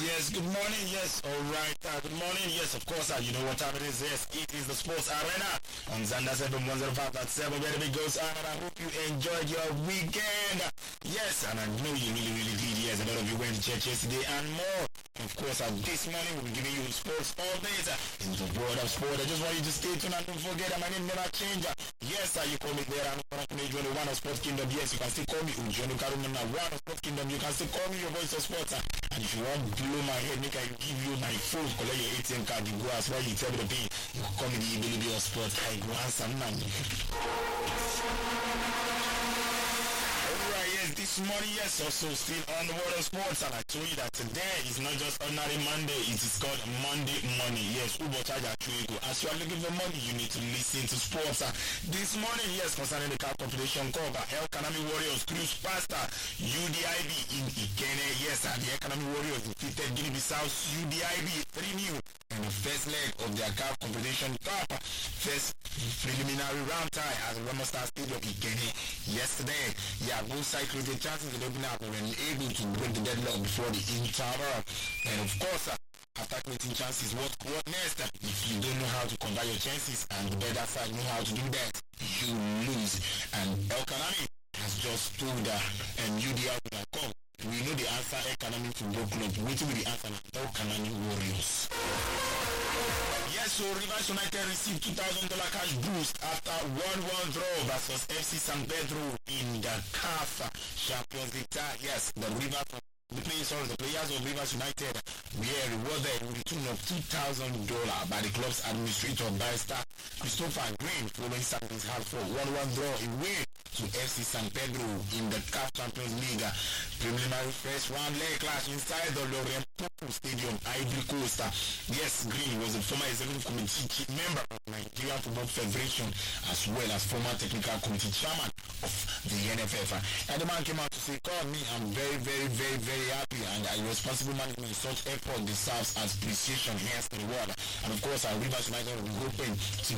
Yes, good morning. Yes, all right. Good morning. Yes, of course. You know what time it is. Yes, it is the Sports Arena on Zanda 7105.7 where the big goes on. And I hope you enjoyed your weekend. Yes, and I know you really did. Yes, a lot of you went to church yesterday and more. Of course, this morning we'll be giving you sports all days in the world of sport. I just want you to stay tuned and don't forget that my name never change. Yes, you call me there and one of Sports Kingdom. Yes, you can still call me Ujono Karumana, one of Sports Kingdom. You can still call me your voice of sports. And if you want to blow my head, make I give you my phone, collect your ATM card, you go as well, you tell me the pay. You call me the ability of sports. I go answer man. Alright, yes, this morning, yes, also still on the world of sports, and I told you that today is not just ordinary Monday, it is called Monday Money. Yes, Ubo Charge Chuego. As you are looking for money, you need to listen to sports. This morning, yes, concerning the car competition cover, El Kanami Warriors cruise faster, UDIB in Ikene, yes, and the El Kanami Warriors defeated Guinea-Bissau UDIB 3-0 in the first leg of their car competition cup, first preliminary round tie at the Remo Star Stadium Ikene yesterday. Yeah, both sides created chances in opening up and were able to break the deadlock before the interval. And of course, after creating chances, what next? If you don't know how to convert your chances and the better side know how to do that, you lose. And El Kanami has just told and UDI will come. We know the answer. El Kanami Football Club waiting with the answer. El Kanami Warriors. Yes, so Rivers United received $2,000 cash boost after 1-1 draw versus FC San Pedro in the CAF Champions League tie. Yes, the players of Rivers United were rewarded with a tune of $2,000 by the club's administrator, Barrister Christopher Green, following Saturday's half-4 1-1 draw away to FC San Pedro in the CAF Champions League preliminary first round leg clash inside the Lorient Popo Stadium, Ivory Coast. Yes, Green was a former executive committee chief member of Nigerian Football Federation as well as former technical committee chairman of the NFF. And the man came out to say, "Call me, I'm very happy, and a responsible management in such effort deserves appreciation. Here's to the world." And of course, our Rivers United will be hoping to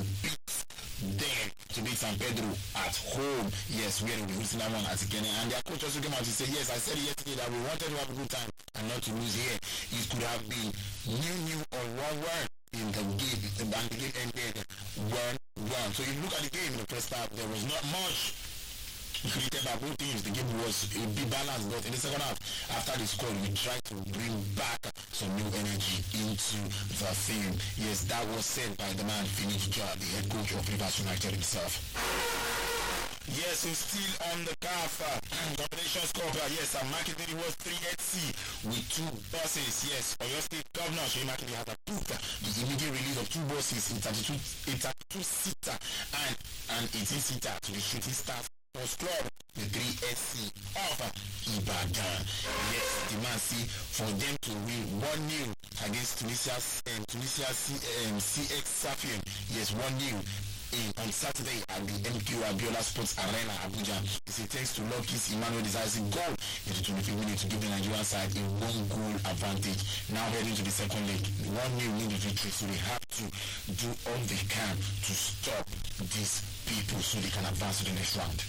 beat San Pedro at home. Yes, we are losing that one at again. And their coach also came out to say, yes, I said yesterday that we wanted to have a good time and not to lose here. It could have been new or 1-1 in the game, and the game ended 1-1. So if you look at the game in the first half, there was not much created by both teams. The game was a bit balanced, but in the second half, after the score, we tried to bring back some new energy into the thing. Yes, that was said by the man Finich Jar, the head coach of Rivers United himself. Yes, so still on the CAF competition score. Yes, Makindele was 3-8C with 2 buses. Yes, Oyo State Governor Seyi Makinde has approved the immediate release of 2 buses, a 32-seater and an 18-seater to the Shooting Stars Sports Club, the 3SC of Ibadan. Yes, the man see for them to win 1-0 against Tunisia CX Safian. Yes, 1-0 on Saturday at the MQ Abiola Sports Arena, Abuja. He said thanks to Lucky's Emmanuel decisive goal in the 25 minutes to give the Nigerian side a 1-goal advantage. Now heading to the second leg, 1-0 need the victory, so they have to do all they can to stop these people so they can advance to the next round.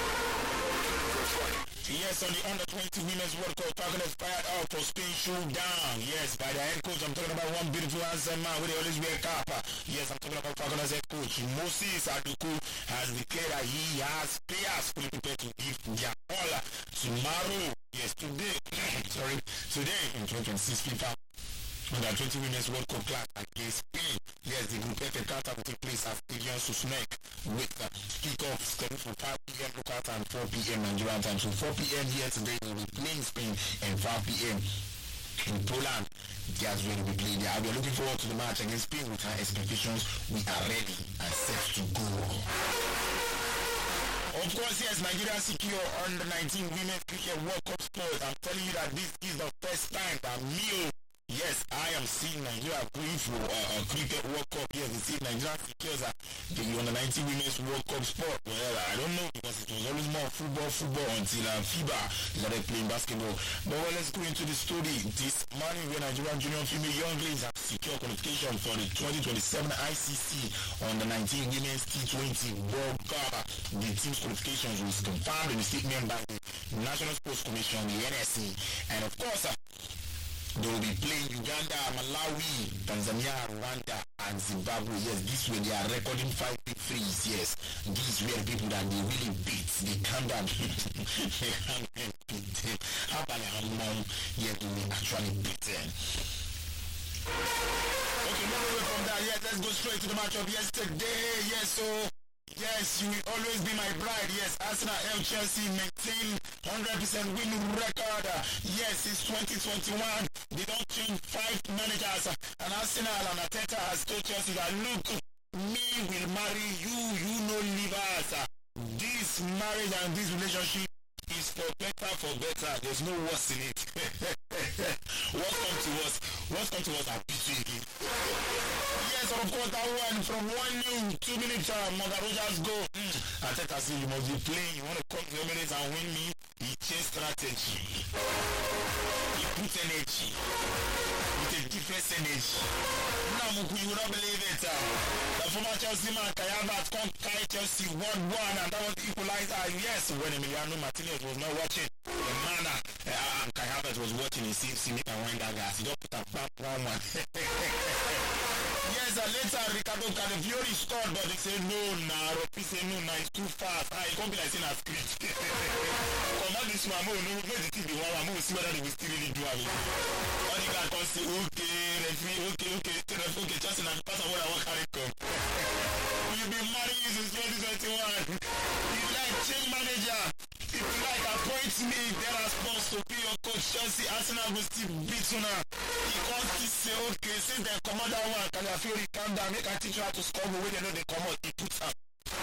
Yes, on the Under-20 Women's World Cup, Falcons fired out for Spain showdown. Yes, by the head coach. I'm talking about one beautiful handsome man who they always wear cap. Yes, I'm talking about Falcons head coach Moses Aduku has declared that he has players fully prepared to give their all tomorrow. Yes, today in 2026 FIFA Under-20 Women's World Cup clash against Spain. Yes, the group F encounter will take place at Stadium Susnek with kickoff scheduled for 5 p.m. local time, 4 p.m. Nigerian time. So 4 p.m. here today, we will be playing Spain, and 5 p.m. in Poland. That's where we will be playing there. We are looking forward to the match against Spain with our expectations. We are ready and set to go. Of course, yes, Nigeria secure Under-19 Women's Cricket World Cup sport. I'm telling you that this is the first time that yes, I am seeing Nigeria going for a cricket World Cup. Yes, they see Nigeria secures the Under-19 Women's World Cup sport. Well, I don't know, because it was always more football until FIBA started playing basketball. But well, let's go into the story. This morning, where Nigerian junior female younglings have secured qualification for the 2027 ICC Under-19 Women's T20 World Cup. The team's qualifications was confirmed in the statement by the National Sports Commission, the NSC, and of course, They will be playing Uganda, Malawi, Tanzania, Rwanda, and Zimbabwe. Yes, this way they are recording 5 victories. Yes, these were the people that they really beat. They calm down. They can't beat them. How about how long yet they actually beat them? Okay, move away from that. Yes, let's go straight to the match of yesterday. Yes, so yes, you will always be my bride. Yes, Arsenal and Chelsea maintain 100% win record. Yes, it's 2021. They don't change 5 managers. And Arsenal and Arteta has told Chelsea that, look, me will marry you, you no leave us. This marriage and this relationship is for better. There's no worse in it. What's come to us are pity. Yes, of course, that one from 1-0, 2 minutes, Mother Rogers go. Arteta said you must be playing. You want to come to the minutes and win me? He changed strategy. He put energy. With a different energy. Now, you will not believe it. The former Chelsea man, Kai Havertz, come carry Chelsea 1-1, and that was the equalizer. Yes, when Emiliano Martinez was not watching, the man, Kai Havertz was watching, he seems to make a wind that gas. He just put a back 1-1. Yes, later Ricardo Calafiori scored, but they say no, Ropi say no, it's too fast. It can't be like saying a script. Come on, this one, no, the thing be one, we'll see whether they will still really do it. All the guys can say, okay, referee, just in a pass of what I want to come. You've been married since 2021. You like change manager. If you like appoint me, then I'm supposed to be your coach. Chelsea, Arsenal will still beat you now. He can't say, okay, since they come out that one, Calafiori calm down, make a teach you how to score, but when they know they come out, he puts up.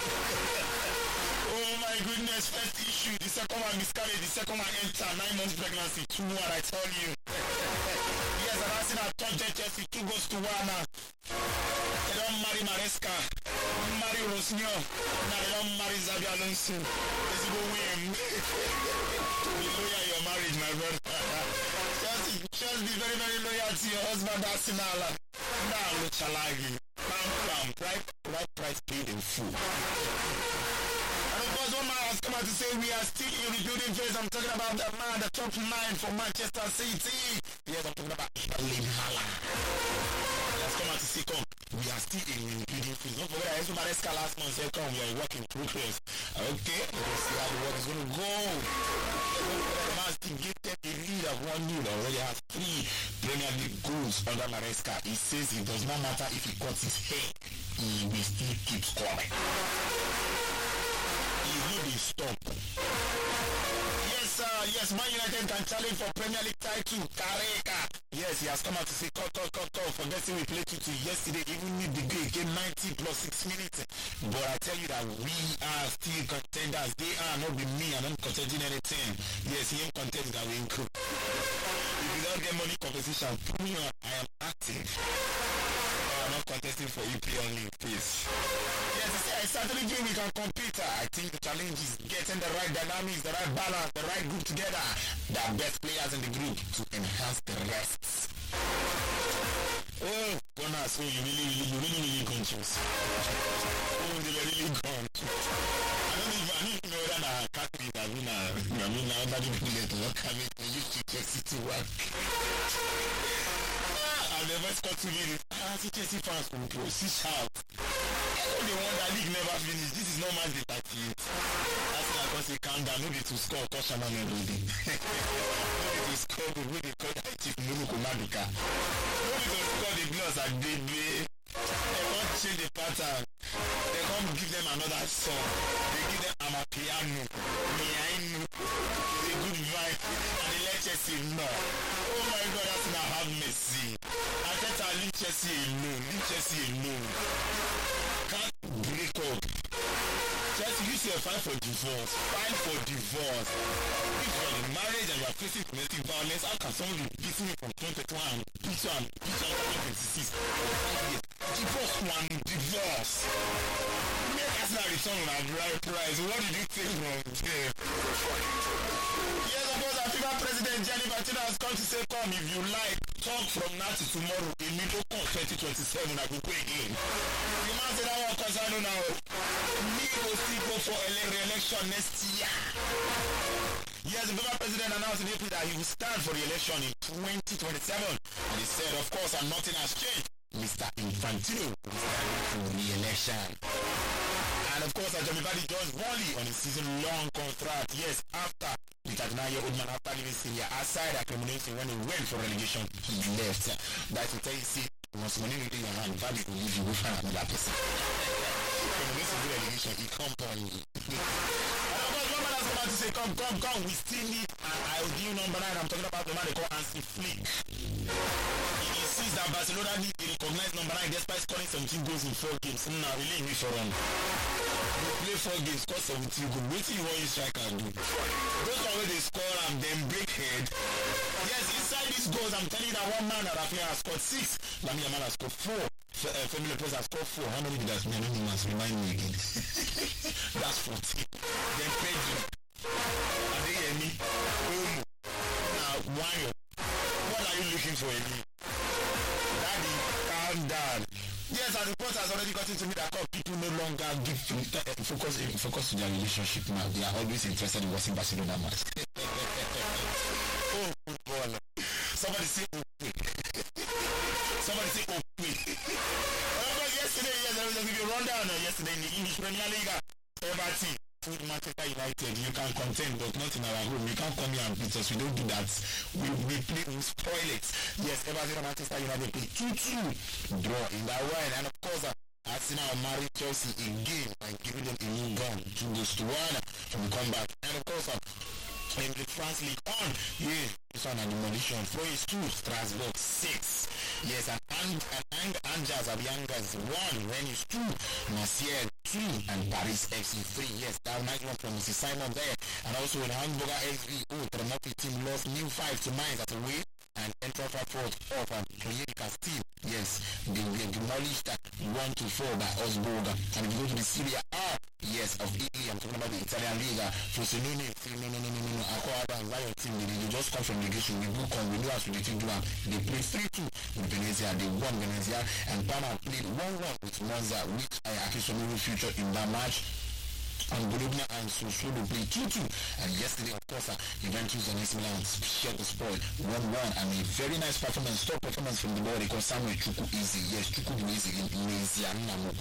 Oh my goodness, first issue, the second one miscarriage, the second one enter, 9 months pregnancy, 2-1, I tell you. Yes, and Arsenal touched Chelsea, 2 goals to 1 now. They don't marry Maresca, marry Rosnio, now they don't marry Xabi Alonso. Let's go win. Be loyal your marriage, my brother. Just be very, very loyal to your husband, Arsenal. Now, Luchalagi. Right price paid in full. And of course, one man has come out to say we are still in rebuilding phase. I'm talking about the man, the top 9 for Manchester City. Yes, I'm talking about Erling Haaland. He has come out to say, come, we are still in rebuilding phase. Don't forget, Enzo Maresca last month said, come, we are working progress. Okay, let's see how the work is going to go. The man still gave them a lead of 1-0. Already has 3 Premier League goals under Maresca. He says it does not matter if he cuts his hair, he will still keep scoring. He will be stopped. Yes, Man United can challenge for Premier League title. Carreca. Yes, he has come out to say, cut. Forgetting we played 2-2 yesterday, even with the great game 90 plus 6 minutes. But I tell you that we are still contenders. They are not with me. I'm not contending anything. Yes, he ain't contending that we improve. If you don't get money competition, I am active. I'm not contesting for EPL league, please. Yes, I certainly think we can compete. I think the challenge is getting the right dynamics, the right balance, the right group together. The best players in the group to enhance the rest. Oh, Gunnar, so you really conscious. Oh, they were really gone. I don't even know that I can't be that nobody will let work. I mean, you used to Chelsea to work. And the first cut to me, Chelsea fans will proceed out. The one that league never finished. This is not match the 38. That's why I can say calm down. Maybe to score Koshaman everything. Maybe to score the way they call that Chief Muluku Maduka. Maybe to score the gloves at Debe. They can't change the pattern. They can't give them another song. They give them Amapiano, Miainu, the good vibe, and they let Chelsea know. Oh my God, that's not have mercy. I thought I leave Chelsea alone. Can't break up. Just use your file for divorce. If you're in marriage and you are facing domestic violence, how can someone be beating you from 2021 and beat you 2026? Divorce. Make Arsenal return on a right price. What did you think from there? Yes, of course, our FIFA president Gianni Infantino has come to say, come if you like, talk from now to tomorrow. In middle of 2027, I will go again. The man said that one concern now. Me will still go for re-election next year. Yes, the former president announced in April that he will stand for the election in 2027. And he said, of course, and nothing has changed. Mr. Infantino will stand for re-election. And of course, Jamie Vardy joins Wally on a season-long contract. Yes, after the 39-year-old man, after leaving Syria, aside accumulation when he went for relegation, he left. That's to tell you, see, once money in your hand, Vardy will leave you, go find another person. When he makes a good relegation, he comes on you. And of course, one man has come out to say, come, we still need an ideal number 9. I'm talking about the man they call Hansi Flick. He insists that Barcelona need a recognized number 9 despite scoring 17 goals in 4 games. Now, really, we for run. You play 4 games, score 17 goals. What do you want your striker to do? Those are where they score and then break head. Yes, inside these goals, I'm telling you that one man that Rafinha has scored 6. Lamine Yamal has scored 4. Femi Lopez has scored 4. How many did that mean? You must remind me again. That's 14. Then Pedro. Adeyemi. Omo. Now, Wayo. What are you looking for, Emi? Daddy, calm down. Yes, and the report has already gotten to me that people no longer give focus to their relationship now. They are always interested in watching Barcelona match. Oh, football. Somebody say okay. Somebody say okay. Yesterday, yes, there was a video rundown yesterday in the English Premier League. Everton, food Manchester United, you can contend, but not in our home. You can't come here and beat us. We don't do that. We play, we spoil it. Yes, Everton and Manchester United play 2-2 draw in that one. And of course, Arsenal married Chelsea again by giving them a new gun, 2-1 from the comeback. And of course, in the France League on, yeah, this one and demolition. Troyes 2, Strasbourg 6. Yes, and Angers of Youngers 1, Rennes 2, Marseille 2, and Paris FC 3. Yes, that nice one from Mrs. Simon there. And also in Hamburger SV, the Monaco team lost new 5 to Mainz at away. And Eintracht Frankfurt off and Rijeka still. Yes, they were demolished 1-4 by Augsburg. And if you go to the Serie A, yes, of Italy, I'm talking about the Italian League. Frosinone, no. Aquara and Zion team, they just come from negation. We book on, we know as we do them. They played 3-2 with Venezia. They won Venezia. And Parma played 1-1 with Monza, which I actually saw no future in that match. And Bologna and Sassuolo played 2-2. And yesterday, of course, Juventus and AC Milan shared the spoil 1-1. And a very nice performance, top performance from the ball. They call Samuel Chuku Easy. Yes, Chuku Easy in Indonesia.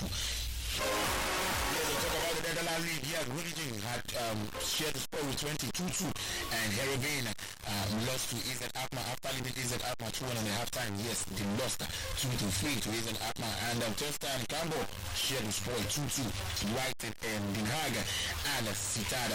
Yes, we'll talk about the Netherlands League. Yeah, Groningen had shared the spoil with 22-2. And Heerenveen lost to AZ Alkmaar after leading AZ Alkmaar 2-1 in the halftime. Yes, they lost 2-3 to AZ Alkmaar. And Telstar and Cambo shared the spoil 2-2. Brighton and Den Haag and Sittard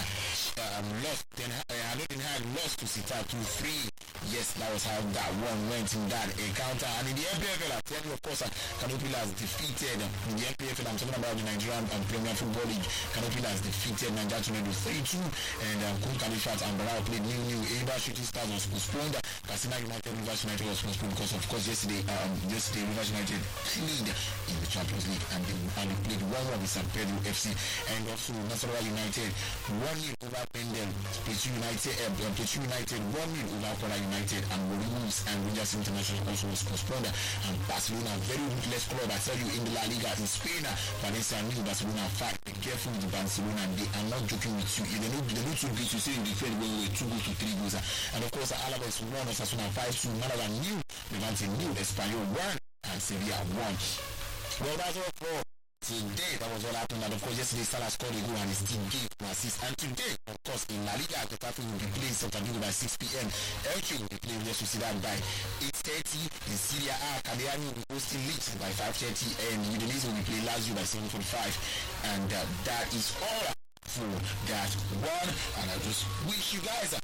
lost. Den Haag lost to Sittard 2-3. Yes, that was how that one went in that encounter. And in the MPFL, I tell you, of course, Canopy has defeated in the MPFL. I'm talking about the Nigerian Premier Football League. Canopy has defeated Nigeria Tornado 3-2. And Kun Kalifat and Barao played new. Eba Shooting Stars was postponed. Katsina United, Rivers United was postponed because, of course, yesterday Rivers United played in the Champions League and they played 1-1 with San Pedro FC. And also Nasarawa United 1-0 over Pendel. Plateau United 1-0 over Kwara United, and Wolves and Rangers International also was postponed. And Barcelona, very ruthless club, I tell you, in the La Liga in Spain. Valencia knew Barcelona fight. Be careful with Barcelona. They are not joking with you. If they know to beat you, say you defend when we 2 goals to 3 goals. And of course, Alaves won, Osasuna 5-2. Malaga knew, Levante knew, Espanyol won, and Sevilla won. Well, that's all for today. That was all happened. And of course, yesterday Salah scored a goal and his team gave an assist. And today, of course, in La Liga, Getafe will be playing Celta Vigo by 6 p.m. Elche will be playing Real Sociedad by 8:30. In Serie A, Cagliari will be hosting Leeds by 5:30, and Udinese will be playing Lazio by 7:45. And that is all for that one. And I just wish you guys a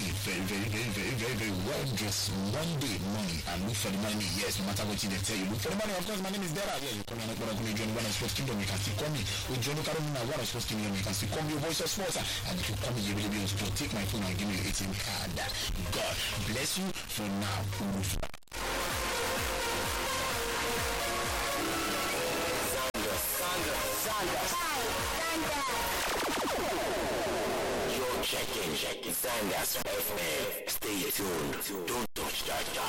very well-dressed Monday morning. And look for the money. Yes, no matter what they tell you, look for the money. Of course, my name is Dara. Yeah, you call me John One of Sports Kingdom. You can still call me with John Carolina One of Sports Kingdom. You can still call me Voice of Sports. And if you call me, you really be on sport. Take my phone and give me your ATM card. God bless you for now. You're checking Sanders FM. Stay tuned. Don't touch that dial.